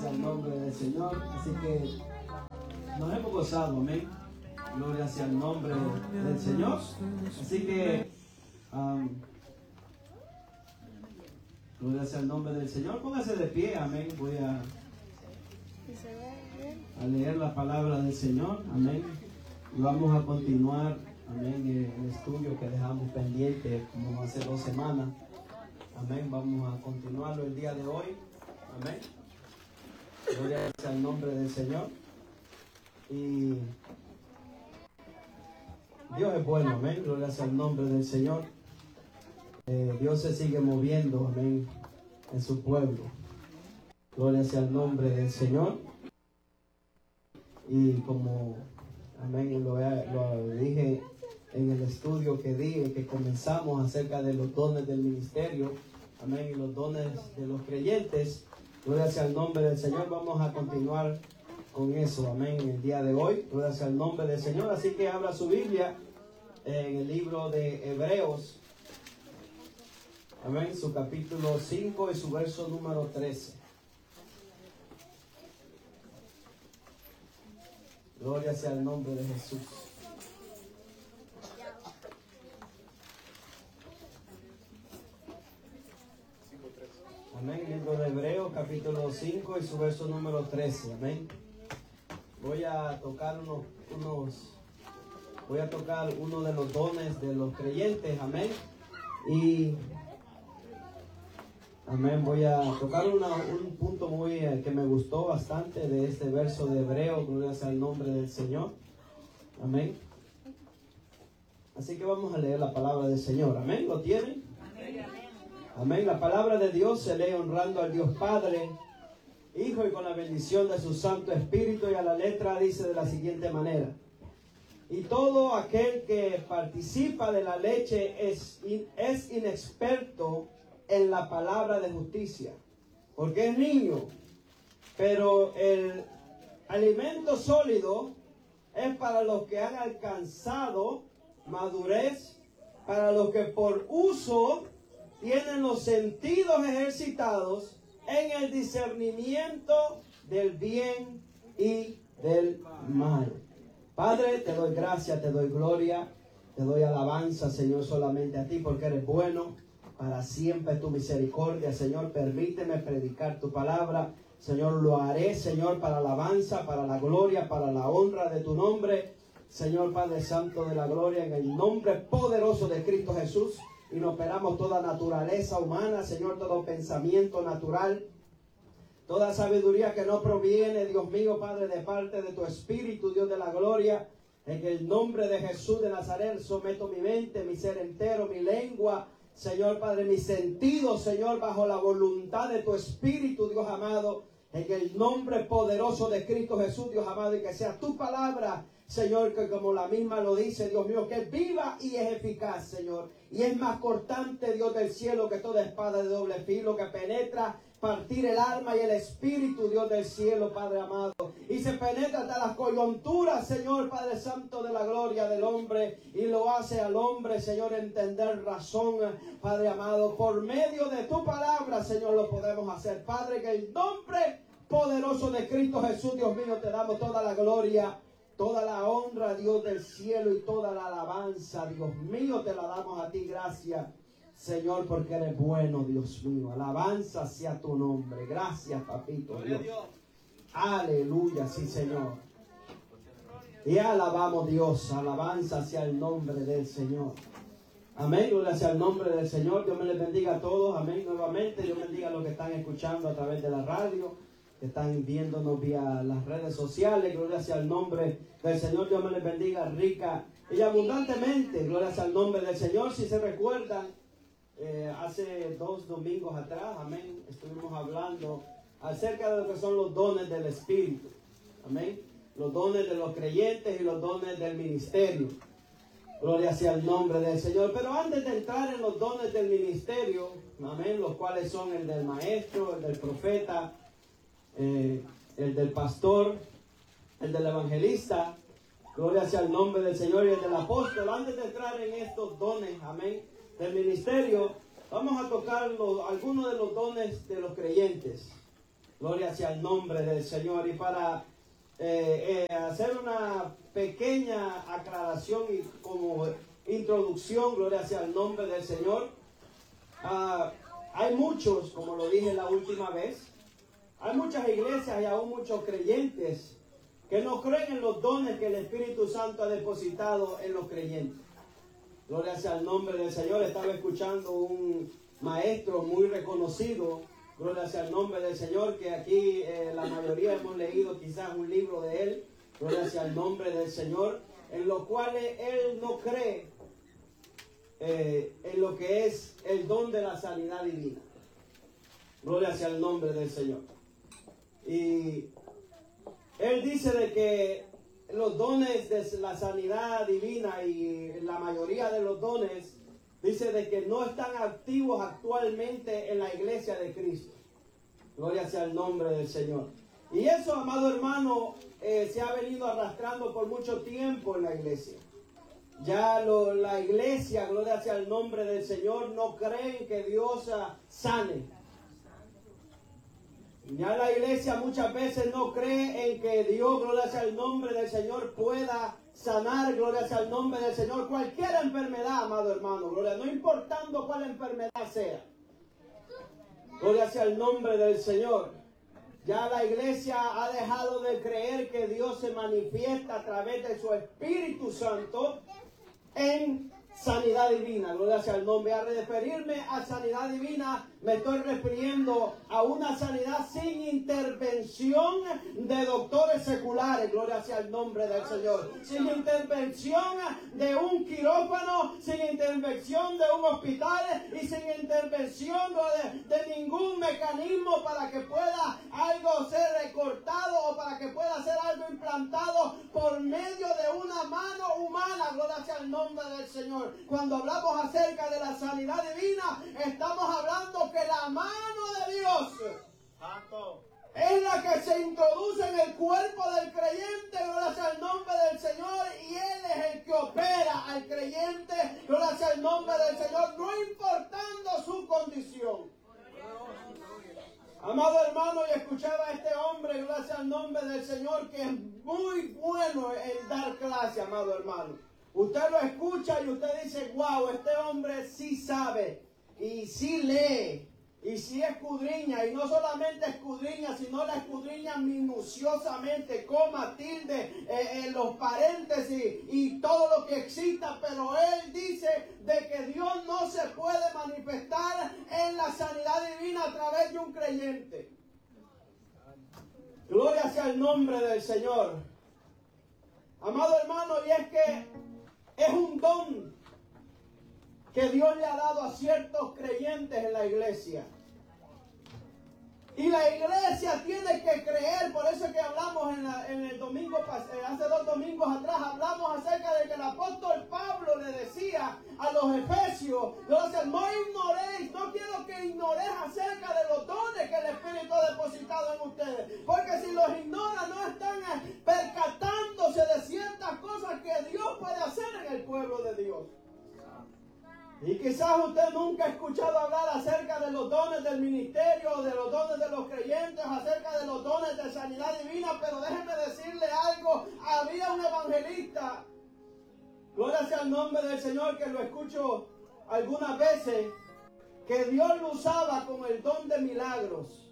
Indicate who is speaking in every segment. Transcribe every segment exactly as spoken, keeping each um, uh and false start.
Speaker 1: sea el nombre del Señor. Así que nos hemos gozado, amén. Gloria sea el nombre del Señor. Así que um, gloria sea el nombre del Señor. Póngase de pie, amén. Voy a, a leer la palabra del Señor, amén. Y vamos a continuar, amén, el estudio que dejamos pendiente como hace dos semanas. Amén. Vamos a continuarlo el día de hoy. Amén. Gloria sea el nombre del Señor. Y Dios es bueno, amén. Gloria sea el nombre del Señor. Eh, Dios se sigue moviendo, amén, en su pueblo. Gloria sea el nombre del Señor. Y como, amén, lo, lo dije en el estudio que di, que comenzamos acerca de los dones del ministerio, amén, y los dones de los creyentes. Gloria sea el nombre del Señor. Vamos a continuar con eso, amén, el día de hoy. Gloria sea el nombre del Señor. Así que abra su Biblia en el libro de Hebreos, amén, su capítulo cinco y su verso número trece. Gloria sea el nombre de Jesús. Amén. Libro de Hebreos, capítulo cinco y su verso número trece. Amén. Voy a tocar unos, unos, voy a tocar uno de los dones de los creyentes. Amén. Y, amén, voy a tocar una, un punto muy eh, que me gustó bastante de este verso de Hebreos. Gloria sea el nombre del Señor. Amén. Así que vamos a leer la palabra del Señor. Amén. ¿Lo tienen? Amén. Amén. La palabra de Dios se lee honrando al Dios Padre, Hijo y con la bendición de su Santo Espíritu. Y a la letra dice de la siguiente manera: y todo aquel que participa de la leche es, es inexperto en la palabra de justicia, porque es niño. Pero el alimento sólido es para los que han alcanzado madurez, para los que por uso tienen los sentidos ejercitados en el discernimiento del bien y del mal. Padre, te doy gracias, te doy gloria, te doy alabanza, Señor, solamente a ti, porque eres bueno, para siempre tu misericordia. Señor, permíteme predicar tu palabra. Señor, lo haré, Señor, para alabanza, para la gloria, para la honra de tu nombre. Señor Padre Santo de la gloria, en el nombre poderoso de Cristo Jesús. Inoperamos toda naturaleza humana, Señor, todo pensamiento natural, toda sabiduría que no proviene, Dios mío, Padre, de parte de tu Espíritu, Dios de la gloria. En el nombre de Jesús de Nazaret someto mi mente, mi ser entero, mi lengua, Señor Padre, mis sentidos, Señor, bajo la voluntad de tu Espíritu, Dios amado. En el nombre poderoso de Cristo Jesús, Dios amado, y que sea tu palabra, Señor, que como la misma lo dice, Dios mío, que es viva y es eficaz, Señor. Y es más cortante, Dios del cielo, que toda espada de doble filo, que penetra partir el alma y el espíritu, Dios del cielo, Padre amado. Y se penetra hasta las coyunturas, Señor, Padre Santo de la gloria del hombre. Y lo hace al hombre, Señor, entender razón, Padre amado. Por medio de tu palabra, Señor, lo podemos hacer. Padre, que el nombre poderoso de Cristo Jesús, Dios mío, te damos toda la gloria, toda la honra, Dios del cielo, y toda la alabanza, Dios mío, te la damos a ti. Gracias, Señor, porque eres bueno, Dios mío. Alabanza sea tu nombre. Gracias, papito Dios. Aleluya, sí, Señor. Y alabamos, Dios. Alabanza sea el nombre del Señor. Amén. Gloria sea el nombre del Señor. Dios me les bendiga a todos. Amén. Nuevamente, Dios bendiga a los que están escuchando a través de la radio, que están viéndonos vía las redes sociales. Gloria sea el nombre del Señor. Dios me les bendiga rica y abundantemente. Gloria sea el nombre del Señor. Si se recuerdan, eh, hace dos domingos atrás, amén, estuvimos hablando acerca de lo que son los dones del Espíritu. Amén. Los dones de los creyentes y los dones del ministerio. Gloria sea el nombre del Señor. Pero antes de entrar en los dones del ministerio, amén, los cuales son el del maestro, el del profeta, Eh, el del pastor, el del evangelista, gloria sea el nombre del Señor, y el del apóstol. Antes de entrar en estos dones, amén, del ministerio, vamos a tocar los, algunos de los dones de los creyentes. Gloria sea el nombre del Señor. Y para eh, eh, hacer una pequeña aclaración y como introducción, gloria sea el nombre del Señor. Uh, hay muchos, como lo dije la última vez, hay muchas iglesias y aún muchos creyentes que no creen en los dones que el Espíritu Santo ha depositado en los creyentes. Gloria sea el nombre del Señor. Estaba escuchando un maestro muy reconocido, gloria sea el nombre del Señor, que aquí eh, la mayoría hemos leído quizás un libro de él, gloria sea el nombre del Señor, en los cuales él no cree eh, en lo que es el don de la sanidad divina. Gloria sea el nombre del Señor. Y él dice de que los dones de la sanidad divina y la mayoría de los dones, dice de que no están activos actualmente en la iglesia de Cristo. Gloria sea el nombre del Señor. Y eso, amado hermano, eh, se ha venido arrastrando por mucho tiempo en la iglesia. Ya lo, la iglesia, gloria sea el nombre del Señor, no creen que Dios uh, sane. Ya la iglesia muchas veces no cree en que Dios, gloria sea el nombre del Señor, pueda sanar, gloria sea el nombre del Señor, cualquier enfermedad, amado hermano, gloria, no importando cuál enfermedad sea. Gloria sea el nombre del Señor. Ya la iglesia ha dejado de creer que Dios se manifiesta a través de su Espíritu Santo en sanidad divina. Gloria sea el nombre. Al referirme a sanidad divina, me estoy refiriendo a una sanidad sin intervención de doctores seculares. Gloria sea el nombre del Señor. Sin intervención de un quirófano, sin intervención de un hospital y sin intervención de, de ningún mecanismo para que pueda algo ser recortado o para que pueda ser algo implantado por medio de una mano humana. Gloria sea el nombre del Señor. Cuando hablamos acerca de la sanidad divina, estamos hablando que la mano de Dios es la que se introduce en el cuerpo del creyente, gloria sea el nombre del Señor, y Él es el que opera al creyente, gloria sea el nombre del Señor, no importando su condición. Amado hermano, y escuchaba a este hombre, gloria sea el nombre del Señor, que es muy bueno en dar clase, amado hermano. Usted lo escucha y usted dice, wow, este hombre sí sabe, y sí lee, y sí escudriña, y no solamente escudriña, sino la escudriña minuciosamente, coma, tilde, eh, eh, los paréntesis y todo lo que exista, pero él dice de que Dios no se puede manifestar en la sanidad divina a través de un creyente. Gloria sea el nombre del Señor. Amado hermano, y es que es un don que Dios le ha dado a ciertos creyentes en la iglesia. Y la iglesia tiene que creer, por eso es que hablamos en, la, en el domingo, hace dos domingos atrás, hablamos acerca de que el apóstol Pablo le decía a los efesios, entonces, no ignoréis, no quiero que ignoréis acerca de los dones que el Espíritu ha depositado en ustedes, porque si los ignoran no están percatándose de ciertas cosas que Dios puede hacer en el pueblo de Dios. Y quizás usted nunca ha escuchado hablar acerca de los dones del ministerio, de los dones de los creyentes, acerca de los dones de sanidad divina, pero déjeme decirle algo, había un evangelista, gloria sea el nombre del Señor, que lo escucho algunas veces, que Dios lo usaba con el don de milagros.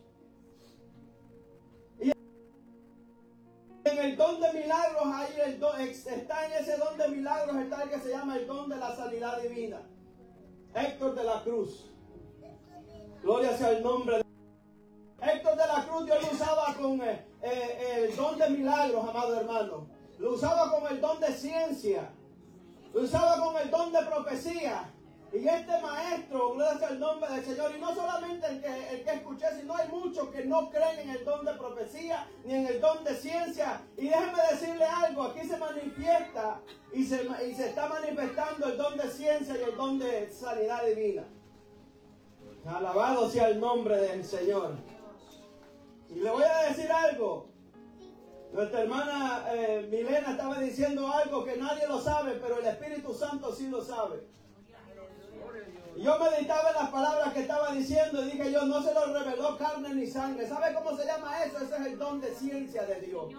Speaker 1: Y en el don de milagros, ahí el don, está en ese don de milagros, está el que se llama el don de la sanidad divina. Héctor de la Cruz. Gloria sea el nombre de Héctor de la Cruz. Dios lo usaba con eh, eh, el don de milagros, amado hermano. Lo usaba con el don de ciencia. Lo usaba con el don de profecía. Y este maestro, gloria sea el nombre del Señor, y no solamente el que, el que escuché, sino hay muchos que no creen en el don de profecía, ni en el don de ciencia. Y déjeme decirle algo, aquí se manifiesta, y se, y se está manifestando el don de ciencia y el don de sanidad divina. Alabado sea el nombre del Señor. Y le voy a decir algo. Nuestra hermana eh, Milena estaba diciendo algo que nadie lo sabe, pero el Espíritu Santo sí lo sabe. Y yo meditaba en las palabras que estaba diciendo y dije yo, no se lo reveló carne ni sangre. ¿Sabe cómo se llama eso? Ese es el don de ciencia de Dios.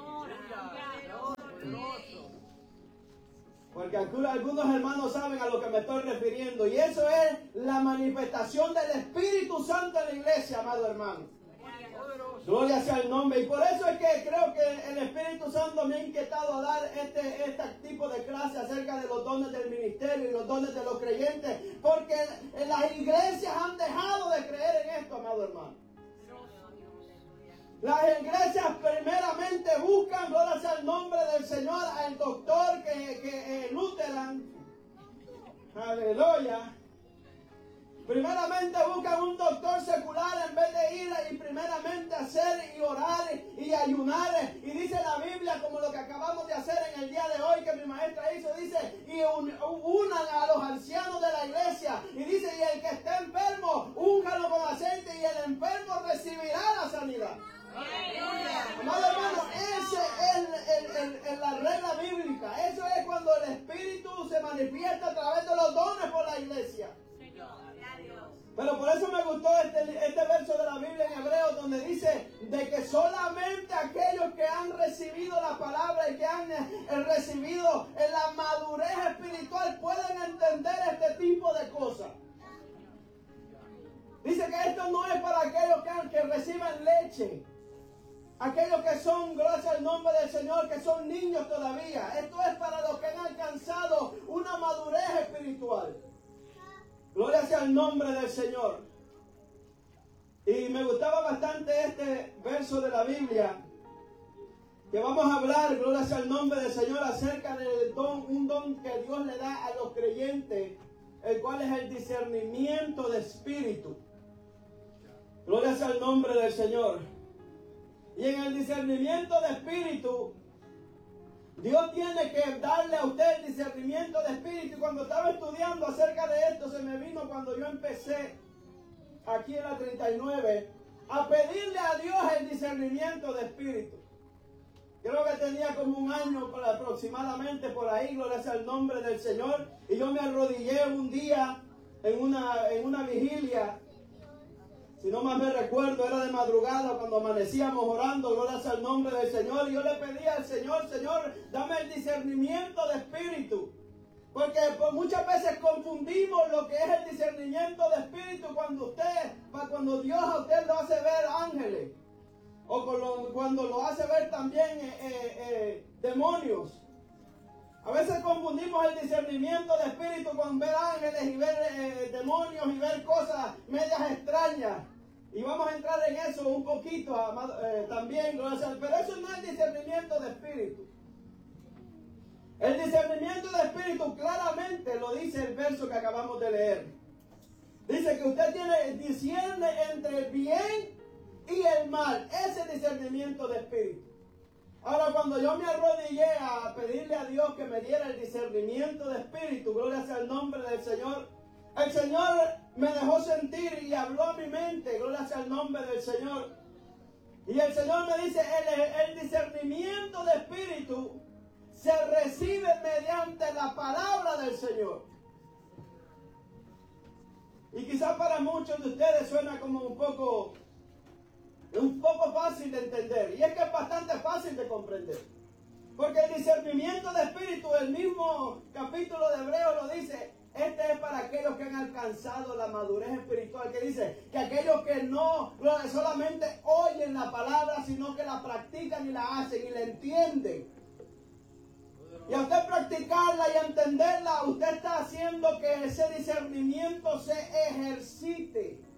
Speaker 1: Porque algunos hermanos saben a lo que me estoy refiriendo. Y eso es la manifestación del Espíritu Santo en la iglesia, amado hermano. Gloria sea el nombre. Y por eso es que creo que el Espíritu Santo me ha inquietado a dar este, este tipo de clase acerca de los dones del ministerio y los dones de los creyentes. Porque las iglesias han dejado de creer en esto, amado hermano. Las iglesias primeramente buscan, gloria sea el nombre del Señor, al doctor que, que eh, Lutheran. Aleluya. Primeramente buscan un doctor secular en vez de ir y primeramente hacer y orar y ayunar. Y dice la Biblia, como lo que acabamos de hacer en el día de hoy que mi maestra hizo, dice, y un, unan a los ancianos de la iglesia. Y dice, y el que esté enfermo, úngalo con aceite y el enfermo recibirá la sanidad. Amado hermano, esa es el, el, el, el, la regla bíblica. Eso es cuando el Espíritu se manifiesta a través de los dones por la iglesia. Pero por eso me gustó este, este verso de la Biblia en Hebreos donde dice de que solamente aquellos que han recibido la palabra y que han eh, recibido en la madurez espiritual pueden entender este tipo de cosas. Dice que esto no es para aquellos que, que reciben leche. Aquellos que son, gracias al nombre del Señor, que son niños todavía. Esto es para los que han alcanzado una madurez espiritual. Gloria sea el nombre del Señor. Y me gustaba bastante este verso de la Biblia. Que vamos a hablar, gloria sea el nombre del Señor, acerca del don, un don que Dios le da a los creyentes, el cual es el discernimiento de espíritu. Gloria sea el nombre del Señor. Y en el discernimiento de espíritu, Dios tiene que darle a usted el discernimiento de espíritu. Y cuando estaba estudiando acerca de esto, se me vino cuando yo empecé aquí en la treinta y nueve a pedirle a Dios el discernimiento de espíritu. Creo que tenía como un año aproximadamente por ahí, gloria sea el nombre del Señor. Y yo me arrodillé un día en una, en una vigilia. Si no más me recuerdo, era de madrugada cuando amanecíamos orando, gloria sea el nombre del Señor. Y yo le pedí al Señor, Señor, dame el discernimiento de espíritu. Porque pues, muchas veces confundimos lo que es el discernimiento de espíritu cuando usted, cuando Dios a usted lo hace ver ángeles. O cuando, cuando lo hace ver también eh, eh, eh, demonios. A veces confundimos el discernimiento de espíritu con ver ángeles y ver eh, demonios y ver cosas medias extrañas. Y vamos a entrar en eso un poquito eh, también, gracias. Pero eso no es discernimiento de espíritu. El discernimiento de espíritu claramente lo dice el verso que acabamos de leer. Dice que usted tiene, discierne entre el bien y el mal. Ese discernimiento de espíritu. Ahora, cuando yo me arrodillé a pedirle a Dios que me diera el discernimiento de espíritu, gloria sea el nombre del Señor, el Señor me dejó sentir y habló a mi mente, gloria sea el nombre del Señor. Y el Señor me dice, el, el discernimiento de espíritu se recibe mediante la palabra del Señor. Y quizás para muchos de ustedes suena como un poco... Es un poco fácil de entender. Y es que es bastante fácil de comprender. Porque el discernimiento de espíritu, el mismo capítulo de Hebreos lo dice. Este es para aquellos que han alcanzado la madurez espiritual. Que dice que aquellos que no solamente oyen la palabra, sino que la practican y la hacen y la entienden. Y a usted practicarla y entenderla, usted está haciendo que ese discernimiento se ejercite.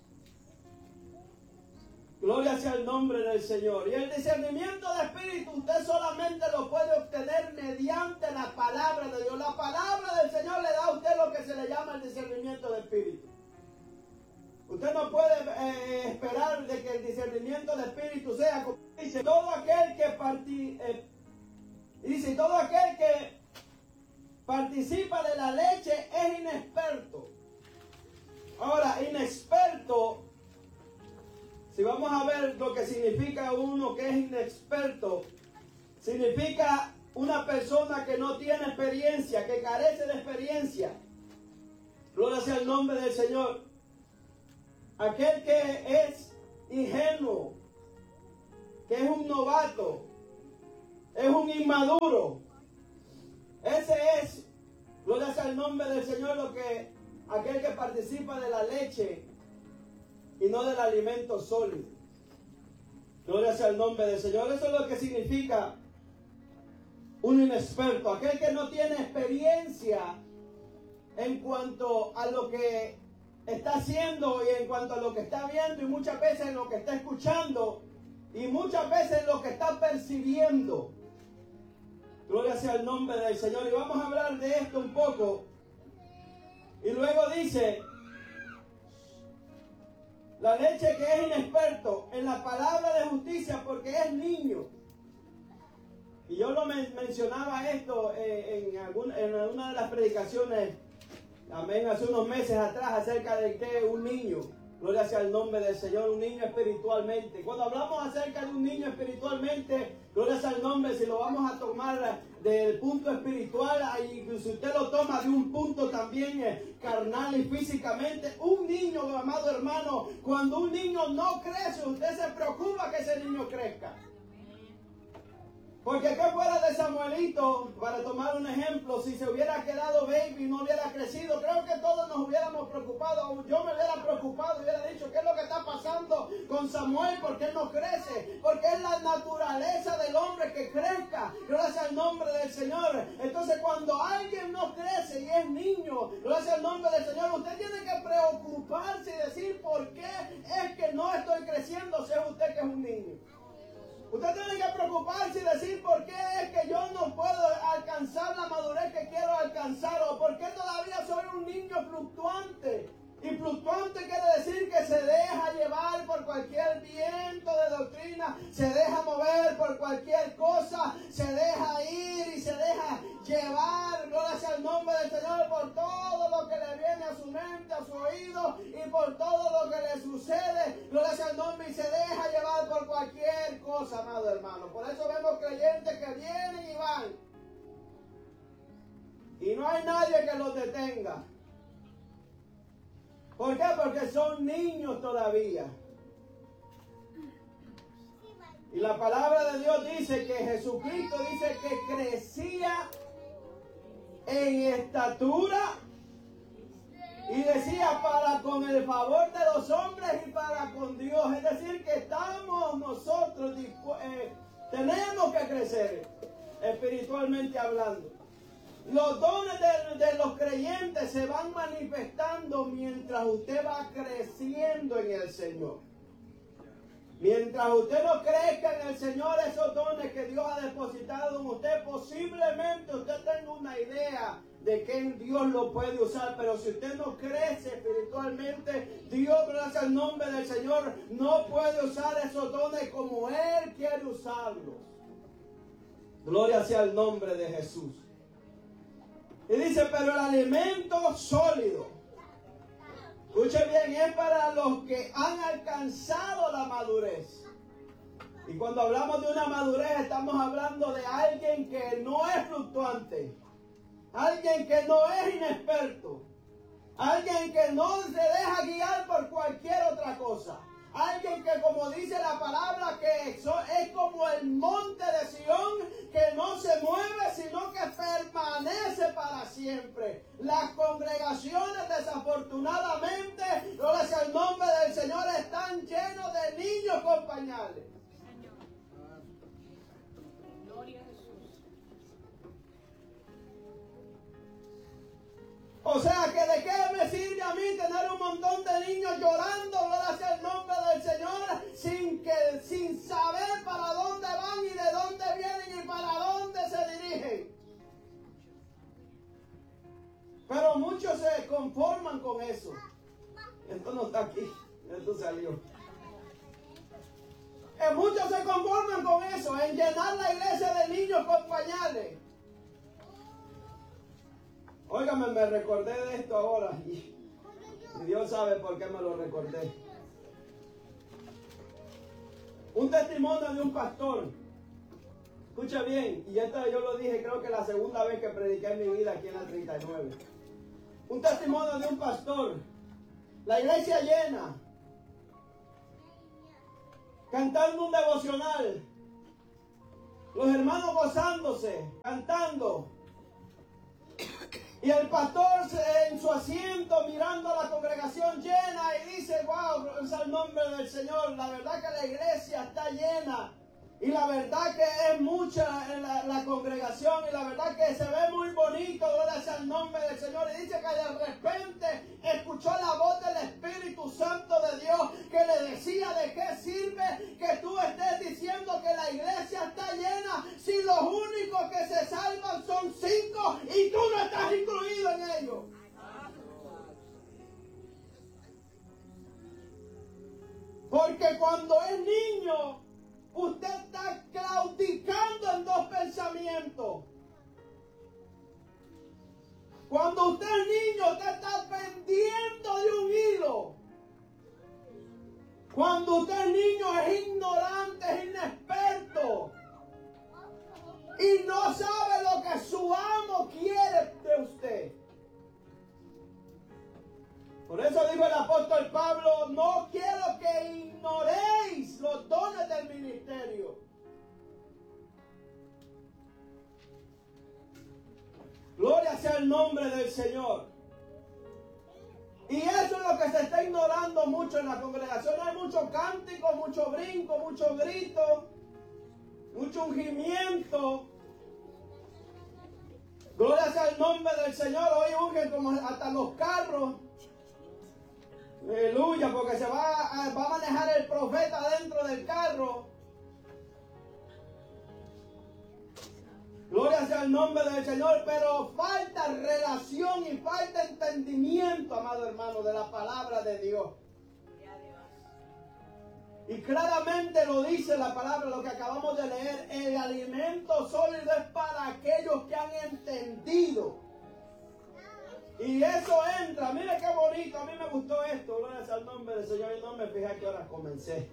Speaker 1: Gloria sea el nombre del Señor. Y el discernimiento de espíritu usted solamente lo puede obtener mediante la palabra de Dios. La palabra del Señor le da a usted lo que se le llama el discernimiento de espíritu. Usted no puede eh, esperar de que el discernimiento de espíritu sea como dice, todo aquel que parti, eh, dice, todo aquel que participa de la leche es inexperto. Ahora, inexperto, si vamos a ver lo que significa uno que es inexperto, significa una persona que no tiene experiencia, que carece de experiencia. Gloria sea el nombre del Señor. Aquel que es ingenuo, que es un novato, es un inmaduro. Ese es, gloria sea el nombre del Señor, lo que aquel que participa de la leche y no del alimento sólido. Gloria sea el nombre del Señor. Eso es lo que significa un inexperto, aquel que no tiene experiencia en cuanto a lo que está haciendo y en cuanto a lo que está viendo, y muchas veces en lo que está escuchando, y muchas veces en lo que está percibiendo. Gloria sea el nombre del Señor. Y vamos a hablar de esto un poco. Y luego dice, la leche que es inexperto en la palabra de justicia porque es niño. Y yo lo men- mencionaba esto eh, en, algún, en una de las predicaciones, amén, hace unos meses atrás, acerca de que un niño, gloria sea el nombre del Señor, un niño espiritualmente. Cuando hablamos acerca de un niño espiritualmente, gloria sea el nombre, si lo vamos a tomar del punto espiritual, y si usted lo toma de un punto también eh, carnal y físicamente, un niño, amado hermano, cuando un niño no crece, usted se preocupa que ese niño crezca. Porque qué fuera de Samuelito, para tomar un ejemplo, si se hubiera quedado baby y no hubiera crecido, creo que todos nos hubiéramos preocupado. Yo me hubiera preocupado y hubiera dicho, ¿qué es lo que está pasando con Samuel? ¿Por qué no crece? Porque es la naturaleza del hombre que crezca. Gracias al nombre del Señor. Entonces cuando alguien no crece y es niño, gracias al nombre del Señor, usted tiene que preocuparse y decir, ¿por qué es que no estoy creciendo? Si es usted que es un niño. Usted tiene que preocuparse y decir, ¿por qué es que yo no puedo alcanzar la madurez que quiero alcanzar? ¿O por qué todavía soy un niño fluctuante? Y fluctuante quiere decir que se deja llevar por cualquier viento de doctrina, se deja mover por cualquier cosa, se deja ir y se deja llevar, gloria sea el nombre del Señor, por todo lo que le viene a su mente, a su oído, y por todo lo que le sucede, gloria sea el nombre, y se deja llevar por cualquier cosa, amado hermano. Por eso vemos creyentes que vienen y van, y no hay nadie que los detenga. ¿Por qué? Porque son niños todavía. Y la palabra de Dios dice que Jesucristo dice que crecía en estatura, y decía para con el favor de los hombres y para con Dios. Es decir, que estamos nosotros, eh, tenemos que crecer espiritualmente hablando. Los dones de, de los creyentes se van manifestando mientras usted va creciendo en el Señor. Mientras usted no crezca en el Señor, esos dones que Dios ha depositado en usted, posiblemente usted tenga una idea de que Dios lo puede usar, pero si usted no crece espiritualmente, Dios, gracias al nombre del Señor, no puede usar esos dones como Él quiere usarlos. Gloria sea el nombre de Jesús. Y dice, pero el alimento sólido, escuche bien, es para los que han alcanzado la madurez. Y cuando hablamos de una madurez, estamos hablando de alguien que no es fluctuante, alguien que no es inexperto, alguien que no se deja guiar por cualquier otra cosa. Alguien que, como dice la palabra, que es como el monte de Sión, que no se mueve, sino que permanece para siempre. Las congregaciones, desafortunadamente, gloria sea el nombre del Señor, están llenos de niños con pañales. Gloria a Jesús. O sea, que de qué me sirve a mí tener un montón de niños llorando, gloria sea el nombre del Señor, sin que, sin saber para dónde van y de dónde vienen y para dónde se dirigen. Pero muchos se conforman con eso. Esto no está aquí, esto salió. Y muchos se conforman con eso, en llenar la iglesia de niños con pañales. Óigame, me recordé de esto ahora y Dios sabe por qué me lo recordé. Un testimonio de un pastor. Escucha bien, y esto yo lo dije creo que la segunda vez que prediqué en mi vida aquí en la treinta y nueve. Un testimonio de un pastor. La iglesia llena. Cantando un devocional. Los hermanos gozándose, cantando. Y el pastor en su asiento mirando a la congregación llena y dice, wow, es el nombre del Señor. La verdad que la iglesia está llena. Y la verdad que es mucha la, la congregación. Y la verdad que se ve muy bonito. Gloria sea el nombre del Señor. Y dice que de repente escuchó la voz del Espíritu Santo de Dios que le decía, ¿de qué sirve que tú estés diciendo que la iglesia está llena si los únicos que se salvan son cinco y tú no estás incluido en ellos? Porque cuando es niño, usted está claudicando en dos pensamientos. Cuando usted es niño, usted está pendiendo de un hilo. Cuando usted es niño, es ignorante, es inexperto. Y no sabe lo que su amo quiere de usted. Por eso dijo el apóstol Pablo, no quiero que ignoréis los dones del ministerio. Gloria sea el nombre del Señor. Y eso es lo que se está ignorando mucho en la congregación. Hay mucho cántico, mucho brinco, mucho grito, mucho ungimiento. Gloria sea el nombre del Señor. Hoy ungen como hasta los carros. Aleluya, porque se va a, va a manejar el profeta dentro del carro. Gloria sea el nombre del Señor, pero falta relación y falta entendimiento, amado hermano, de la palabra de Dios. Y claramente lo dice la palabra, lo que acabamos de leer, el alimento sólido es para aquellos que han entendido. Y eso entra, mire qué bonito, a mí me gustó esto, gloria sea el nombre del Señor, y no me fijé a qué hora comencé.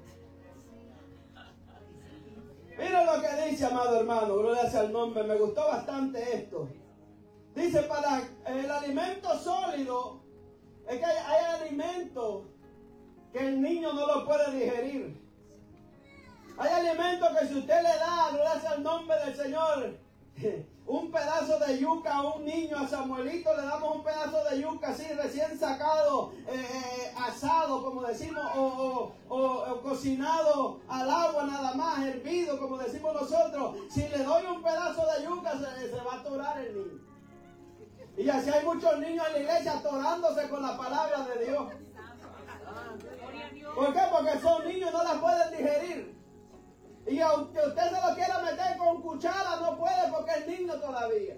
Speaker 1: Mira lo que dice, amado hermano, gloria sea el nombre, me gustó bastante esto. Dice, para el alimento sólido, es que hay, hay alimentos que el niño no lo puede digerir. Hay alimentos que si usted le da, gloria sea el nombre del Señor, un pedazo de yuca a un niño, a Samuelito le damos un pedazo de yuca así recién sacado, eh, eh, asado como decimos, o, o, o, o cocinado al agua nada más, hervido como decimos nosotros. Si le doy un pedazo de yuca se, se va a atorar el niño. Y así hay muchos niños en la iglesia atorándose con la palabra de Dios. ¿Por qué? Porque son niños y no la pueden digerir. Y aunque usted se lo quiera meter con cuchara, no puede porque es niño todavía.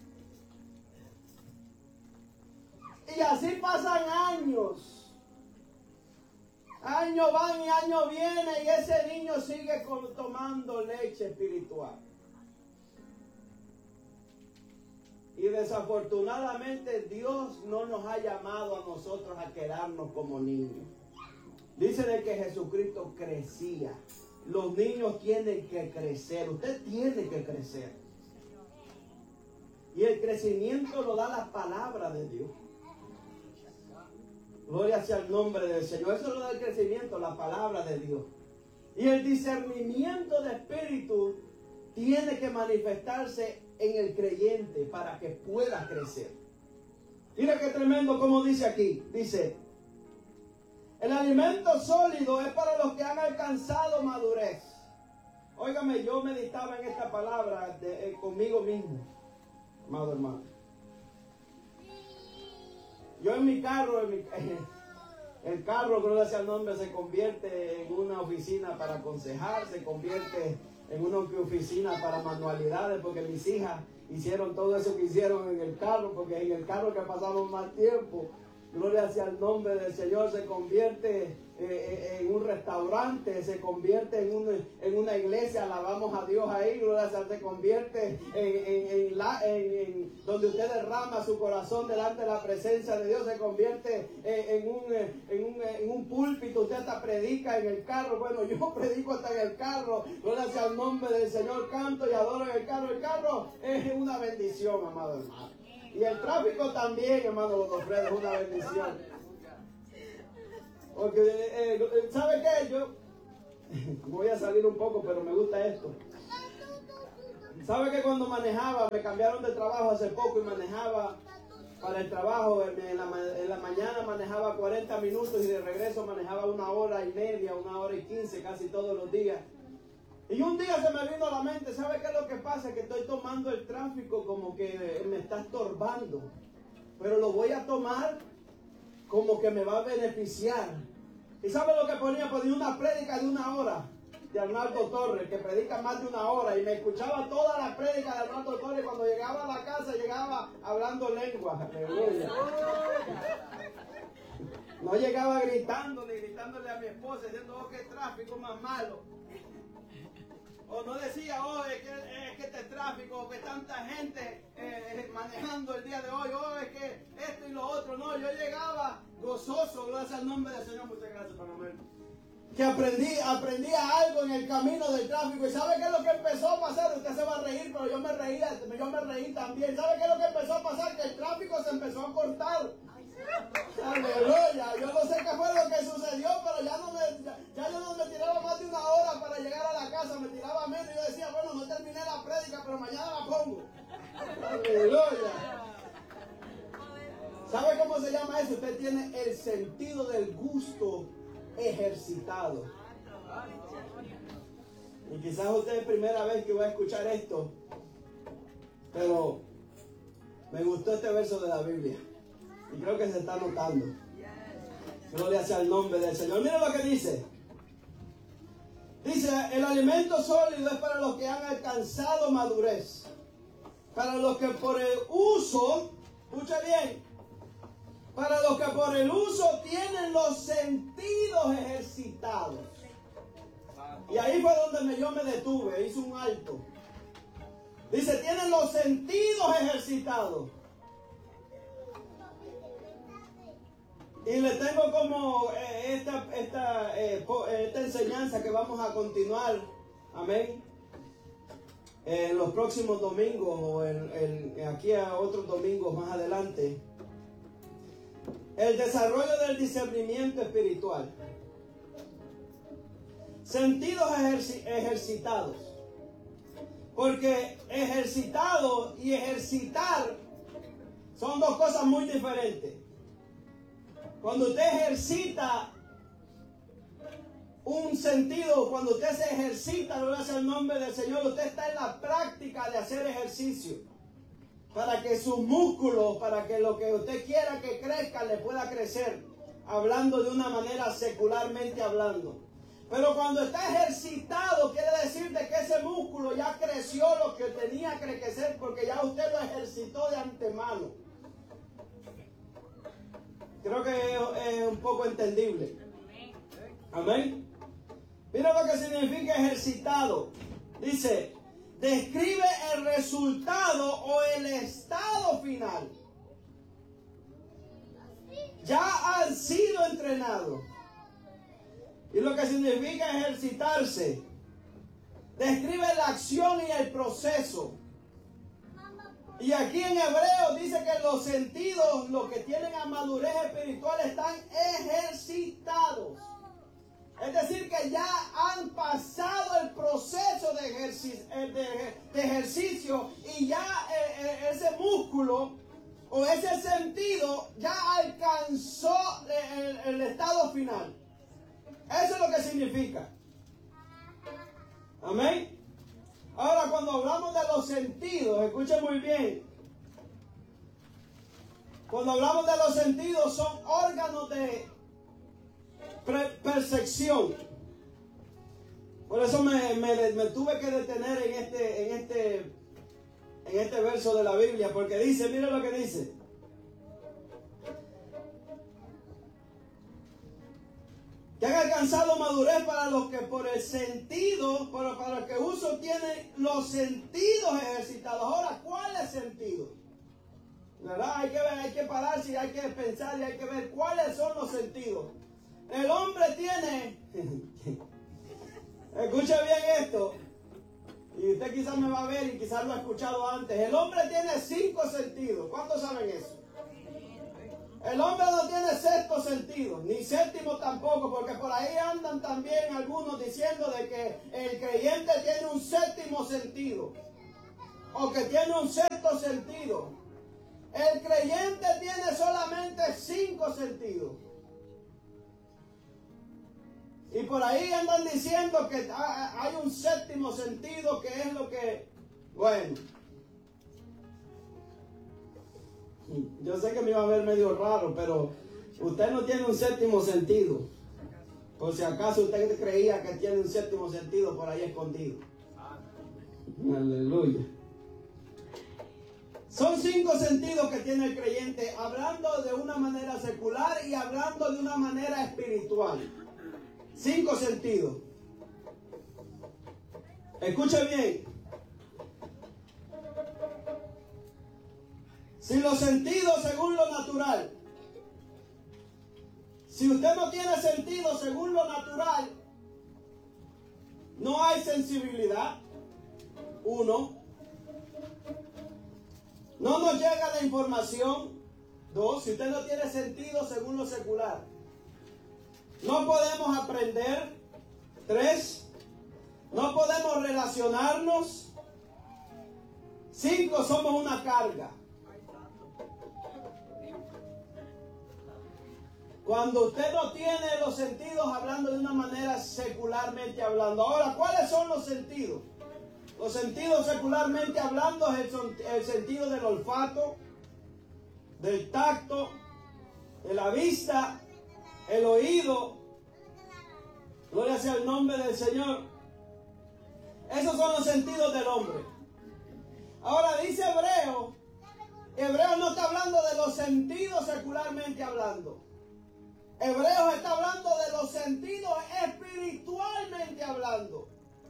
Speaker 1: Y así pasan años. Años van y años vienen y ese niño sigue con, tomando leche espiritual. Y desafortunadamente Dios no nos ha llamado a nosotros a quedarnos como niños. Dice de que Jesucristo crecía. Los niños tienen que crecer. Usted tiene que crecer. Y el crecimiento lo da la palabra de Dios. Gloria sea el nombre del Señor. Eso lo da el crecimiento, la palabra de Dios. Y el discernimiento de espíritu tiene que manifestarse en el creyente para que pueda crecer. Mira qué tremendo como dice aquí. Dice, el alimento sólido es para los que han alcanzado madurez. Óigame, yo meditaba en esta palabra de, eh, conmigo mismo, amado hermano. Yo en mi carro, en mi, eh, el carro, gloria sea el nombre, se convierte en una oficina para aconsejar, se convierte en una oficina para manualidades, porque mis hijas hicieron todo eso que hicieron en el carro, porque en el carro que pasamos más tiempo. Gloria sea el nombre del Señor, se convierte eh, en un restaurante, se convierte en, un, en una iglesia, alabamos a Dios ahí, gloria sea, se convierte en, en, en, la, en, en donde usted derrama su corazón delante de la presencia de Dios, se convierte en, en, un, en, un, en un púlpito, usted hasta predica en el carro. Bueno, yo predico hasta en el carro, gloria sea el nombre del Señor, canto y adoro en el carro. El carro es una bendición, amado hermano. Y el tráfico también, hermano Godofredo, es una bendición. Porque, eh, eh, ¿sabe qué? Yo voy a salir un poco, pero me gusta esto. ¿Sabe que cuando manejaba, me cambiaron de trabajo hace poco y manejaba para el trabajo, en la, en la mañana manejaba cuarenta minutos y de regreso manejaba una hora y media, una hora y quince casi todos los días? Y un día se me vino a la mente, ¿sabe qué es lo que pasa? Que estoy tomando el tráfico como que me está estorbando, pero lo voy a tomar como que me va a beneficiar. ¿Y sabe lo que ponía? Ponía una prédica de una hora de Arnaldo Torres, que predica más de una hora, y me escuchaba toda la prédica de Arnaldo Torres. Cuando llegaba a la casa, llegaba hablando lengua. Aleluya. No llegaba gritando, ni gritándole a mi esposa, diciendo, oh, qué tráfico más malo. O no decía, oh, es que, es que este tráfico, que tanta gente eh, manejando el día de hoy, oh, es que esto y lo otro. No, yo llegaba gozoso, gracias al nombre del Señor. Muchas gracias, Pan Manuel. Que aprendí, aprendía algo en el camino del tráfico. ¿Y sabe qué es lo que empezó a pasar? Usted se va a reír, pero yo me reía, yo me reí también. ¿Sabe qué es lo que empezó a pasar? Que el tráfico se empezó a cortar. Aleluya. Yo no sé qué fue lo que sucedió, pero ya no me, ya, ya yo no me tiraba más de una hora para llegar a la casa, me tiraba menos. Y yo decía, bueno, no terminé la prédica, pero mañana la pongo. Aleluya. ¿Sabe cómo se llama eso? Usted tiene el sentido del gusto ejercitado. Y quizás usted es primera vez que va a escuchar esto, pero me gustó este verso de la Biblia y creo que se está notando. Gloria sea el nombre del Señor. Mira lo que dice. Dice, el alimento sólido es para los que han alcanzado madurez, para los que por el uso, escucha bien, para los que por el uso tienen los sentidos ejercitados. Y ahí fue donde me, yo me detuve, hice un alto. Dice, tienen los sentidos ejercitados. Y le tengo como eh, esta, esta, eh, esta enseñanza que vamos a continuar, amén, en los próximos domingos o en, en, aquí a otros domingos más adelante. El desarrollo del discernimiento espiritual. Sentidos ejerci- ejercitados. Porque ejercitado y ejercitar son dos cosas muy diferentes. Cuando usted ejercita un sentido, cuando usted se ejercita, no hace el nombre del Señor, usted está en la práctica de hacer ejercicio. Para que sus músculos, para que lo que usted quiera que crezca, le pueda crecer. Hablando de una manera secularmente hablando. Pero cuando está ejercitado, quiere decir de que ese músculo ya creció lo que tenía que crecer, porque ya usted lo ejercitó de antemano. Creo que es un poco entendible. Amén. Mira lo que significa ejercitado. Dice, describe el resultado o el estado final. Ya han sido entrenados. Y lo que significa ejercitarse. Describe la acción y el proceso. Y aquí en Hebreos dice que los sentidos, los que tienen a madurez espiritual, están ejercitados. Es decir, que ya han pasado el proceso de ejercicio, de, de ejercicio y ya eh, ese músculo o ese sentido ya alcanzó el, el estado final. Eso es lo que significa. Amén. Ahora, cuando hablamos de los sentidos, escuchen muy bien. Cuando hablamos de los sentidos, son órganos de percepción. Por eso me, me, me tuve que detener en este, en este, en este verso de la Biblia, porque dice, mira lo que dice. Que han alcanzado madurez para los que por el sentido, para, para los que uso tienen los sentidos ejercitados. Ahora, ¿cuáles sentidos? ¿Verdad? Hay que ver, hay que pararse y hay que pensar y hay que ver cuáles son los sentidos. El hombre tiene, escucha bien esto, Y usted quizás me va a ver y quizás lo ha escuchado antes. El hombre tiene cinco sentidos. ¿Cuántos saben eso? El hombre no tiene sexto sentido, ni séptimo tampoco, porque por ahí andan también algunos diciendo de que el creyente tiene un séptimo sentido, o que tiene un sexto sentido. El creyente tiene solamente cinco sentidos. Y por ahí andan diciendo que hay un séptimo sentido, que es lo que, bueno, yo sé que me iba a ver medio raro, pero usted no tiene un séptimo sentido. Por si acaso usted creía que tiene un séptimo sentido por ahí escondido. Aleluya. Son cinco sentidos que tiene el creyente, hablando de una manera secular y hablando de una manera espiritual. Cinco sentidos. Escuche bien. Si los sentidos según lo natural, si usted no tiene sentido según lo natural, no hay sensibilidad. Uno. No nos llega la información. Dos. Si usted no tiene sentido según lo secular, no podemos aprender. Tres. No podemos relacionarnos. Cinco. Somos una carga. Cuando usted no tiene los sentidos, hablando de una manera secularmente hablando. Ahora, ¿cuáles son los sentidos? Los sentidos secularmente hablando es el, el sentido del olfato, del tacto, de la vista, el oído. Gloria sea el nombre del Señor. Esos son los sentidos del hombre. Ahora dice Hebreo, Hebreo no está hablando de los sentidos secularmente hablando. Hebreos está hablando de los sentidos espiritualmente hablando.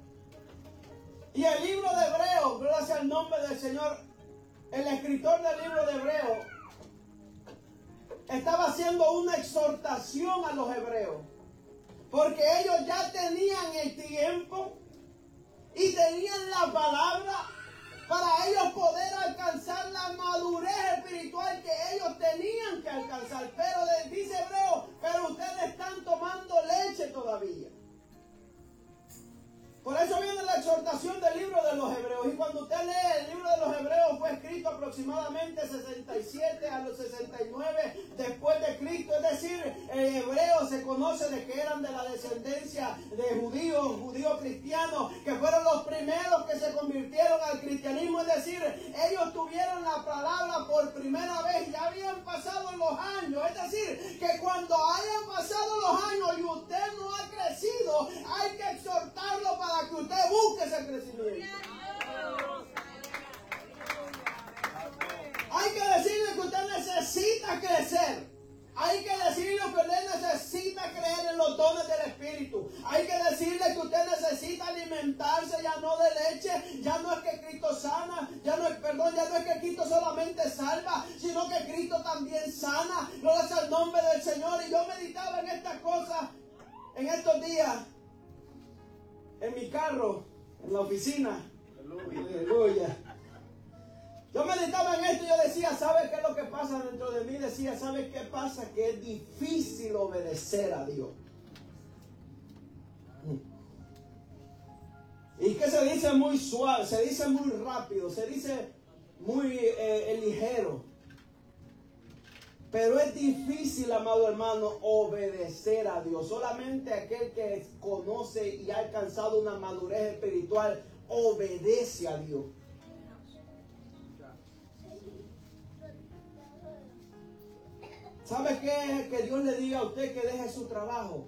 Speaker 1: Y el libro de Hebreos, gloria sea el nombre del Señor, el escritor del libro de Hebreos estaba haciendo una exhortación a los hebreos, porque ellos ya tenían el tiempo y tenían la palabra para ellos poder alcanzar la madurez espiritual que ellos tenían que alcanzar. Pero dice Hebreo, pero ustedes están tomando leche todavía. Por eso viene la exhortación del libro de los Hebreos. Y cuando usted lee el libro de los Hebreos, fue escrito aproximadamente sesenta y siete a los sesenta y nueve después de Cristo. Es decir, el hebreo se conoce de que eran de la descendencia de judíos, judíos cristianos, que fueron los primeros que se convirtieron al cristianismo. Es decir, ellos tuvieron la palabra por primera vez, ya habían pasado los años. Es decir, que cuando hayan pasado los años y usted no ha crecido, hay que exhortarlo para que usted busque ese crecimiento. Hay que decirle que usted necesita crecer. Hay que decirle que usted necesita creer en los dones del Espíritu. Hay que decirle que usted necesita alimentarse ya no de leche. Ya no es que Cristo sana, ya no es, perdón, ya no es que Cristo solamente salva, sino que Cristo también sana. Gloria sea el nombre del Señor. Y yo meditaba en estas cosas en estos días, en mi carro, en la oficina. Aleluya. Yo meditaba en esto y yo decía, ¿sabes qué es lo que pasa dentro de mí? Decía, ¿sabes qué pasa? Que es difícil obedecer a Dios. Y que se dice muy suave, se dice muy rápido, se dice muy eh, ligero. Pero es difícil, amado hermano, obedecer a Dios. Solamente aquel que conoce y ha alcanzado una madurez espiritual obedece a Dios. ¿Sabe qué es que Dios le diga a usted que deje su trabajo?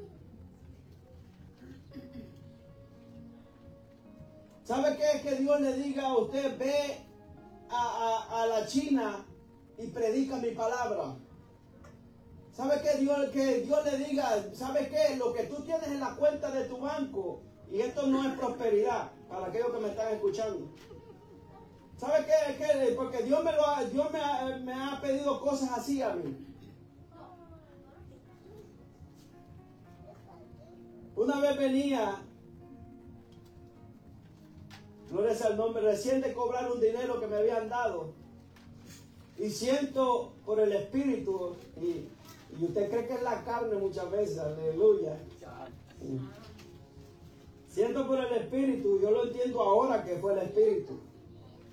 Speaker 1: ¿Sabe qué es que Dios le diga a usted, ve a, a, a la China y predica mi palabra? ¿Sabe qué? Dios, que Dios le diga, ¿sabe qué? Lo que tú tienes en la cuenta de tu banco, y esto no es prosperidad para aquellos que me están escuchando. ¿Sabe qué? qué? Porque Dios, me, lo ha, Dios me, ha, me ha pedido cosas así a mí. Una vez venía Gloria sea el nombre. Recién de cobrar un dinero que me habían dado. Y siento por el Espíritu. Y, y usted cree que es la carne muchas veces. Aleluya. Sí. Siento por el Espíritu. Yo lo entiendo ahora que fue el Espíritu.